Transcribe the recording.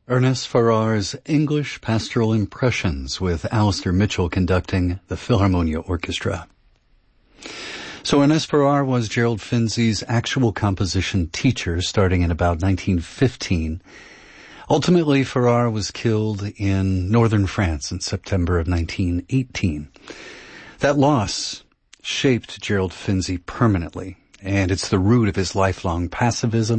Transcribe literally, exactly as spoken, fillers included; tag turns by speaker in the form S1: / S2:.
S1: Ernest Farrar's English Pastoral Impressions with Alistair Mitchell conducting the Philharmonia Orchestra. So Ernest Farrar was Gerald Finzi's actual composition teacher starting in about nineteen fifteen. Ultimately, Farrar was killed in northern France in September of nineteen eighteen. That loss shaped Gerald Finzi permanently, and it's the root of his lifelong pacifism